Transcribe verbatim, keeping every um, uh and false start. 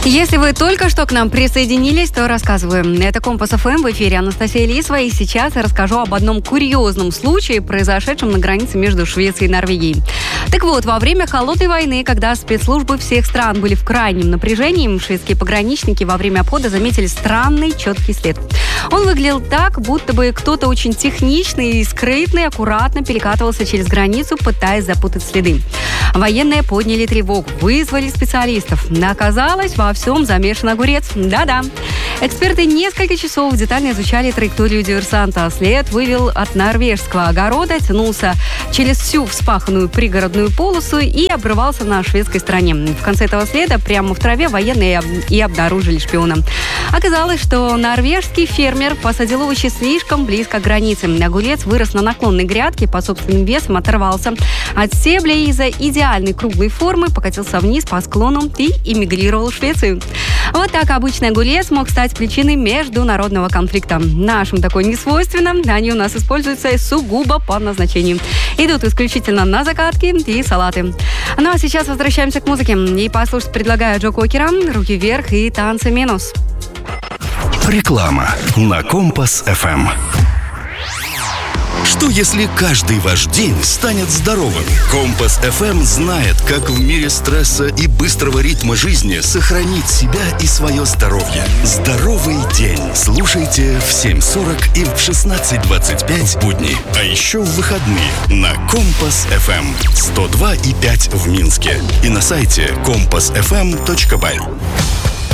Если вы только что к нам присоединились, то рассказываем. Это Компас эф эм, в эфире Анастасия Лисова. И сейчас я расскажу об одном курьезном случае, произошедшем на границе между Швецией и Норвегией. Так вот, во время Холодной войны, когда спецслужбы всех стран были в крайнем напряжении, шведские пограничники во время обхода заметили странный четкий след. Он выглядел так, будто бы кто-то очень техничный и скрытный аккуратно перекатывался через границу, пытаясь запутать следы. Военные подняли тревогу, вызвали специалистов. Оказалось, во всем замешан огурец. Да-да. Эксперты несколько часов детально изучали траекторию диверсанта. След вывел от норвежского огорода, тянулся через всю вспаханную пригородную полосу и обрывался на шведской стороне. В конце этого следа прямо в траве военные и обнаружили шпиона. Оказалось, что норвежский фермер посадил овощи слишком близко к границе. Огурец вырос на наклонной грядке, по собственным весам оторвался от стеблей из-за идеальной круглой формы, покатился вниз по склону и эмигрировал в Швецию. Вот так обычный огурец мог стать причиной международного конфликта. Нашим такое не свойственно, они у нас используются сугубо по назначению. Идут исключительно на закатки и салаты. Ну а сейчас возвращаемся к музыке. И послушать предлагаю Джо Кокера «Руки вверх» и «Танцы минус». Реклама на Компас эф эм. Что если каждый ваш день станет здоровым? Компас эф эм знает, как в мире стресса и быстрого ритма жизни сохранить себя и свое здоровье. Здоровый день. Слушайте в семь сорок и в шестнадцать двадцать пять будни. А еще в выходные на Компас эф эм сто два и пять в Минске и на сайте компас эф эм точка бай.